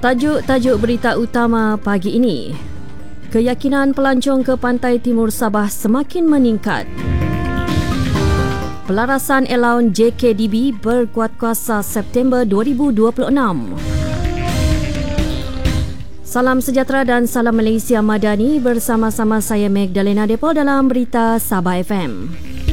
Tajuk-tajuk berita utama pagi ini. Keyakinan pelancong ke pantai timur Sabah semakin meningkat. Pelarasan allowance JKDB berkuat kuasa September 2026. Salam sejahtera dan salam Malaysia Madani, bersama-sama saya Magdalena Depol dalam Berita Sabah FM.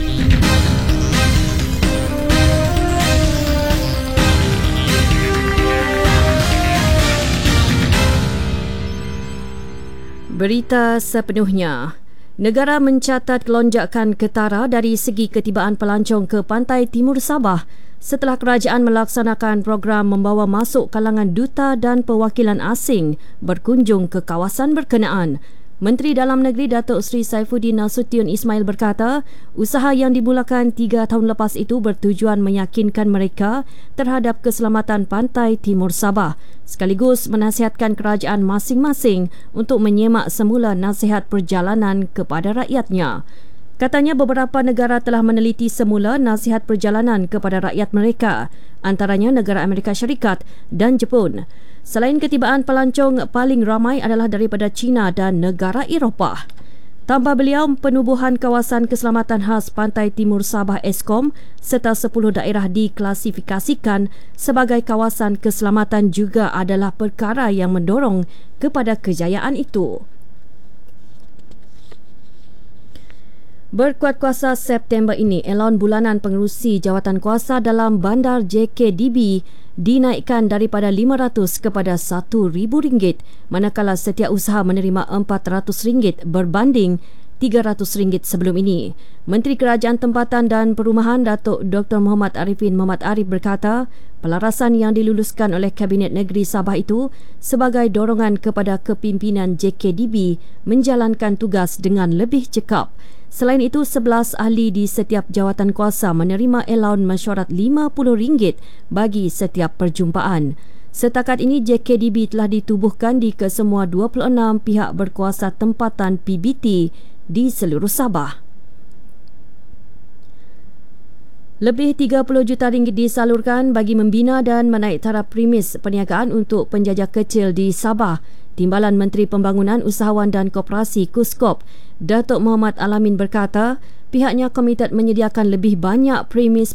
Berita sepenuhnya. Negara mencatat lonjakan ketara dari segi ketibaan pelancong ke pantai timur Sabah setelah kerajaan melaksanakan program membawa masuk kalangan duta dan perwakilan asing berkunjung ke kawasan berkenaan. Menteri Dalam Negeri Datuk Seri Saifuddin Nasution Ismail berkata, usaha yang dimulakan 3 tahun lepas itu bertujuan meyakinkan mereka terhadap keselamatan pantai timur Sabah, sekaligus menasihatkan kerajaan masing-masing untuk menyemak semula nasihat perjalanan kepada rakyatnya. Katanya beberapa negara telah meneliti semula nasihat perjalanan kepada rakyat mereka, antaranya negara Amerika Syarikat dan Jepun. Selain ketibaan pelancong, paling ramai adalah daripada China dan negara Eropah. Tambah beliau, penubuhan kawasan keselamatan khas pantai timur Sabah Eskom serta 10 daerah diklasifikasikan sebagai kawasan keselamatan juga adalah perkara yang mendorong kepada kejayaan itu. Berkuat kuasa September ini, elon bulanan pengerusi jawatan kuasa dalam bandar JKDB dinaikkan daripada RM500 kepada RM1,000, manakala setiap usaha menerima RM400 berbanding RM300 sebelum ini. Menteri Kerajaan Tempatan dan Perumahan Datuk Dr. Muhammad Arifin Muhammad Arif berkata, pelarasan yang diluluskan oleh Kabinet Negeri Sabah itu sebagai dorongan kepada kepimpinan JKDB menjalankan tugas dengan lebih cekap. Selain itu, 11 ahli di setiap jawatan kuasa menerima allowance mesyuarat RM50 bagi setiap perjumpaan. Setakat ini, JKDB telah ditubuhkan di kesemua 26 pihak berkuasa tempatan PBT di seluruh Sabah. Lebih RM30 juta disalurkan bagi membina dan menaik taraf premis perniagaan untuk penjajah kecil di Sabah. Timbalan Menteri Pembangunan Usahawan dan Koperasi KUSKOP, Datuk Muhammad Alamin berkata, pihaknya komited menyediakan lebih banyak premis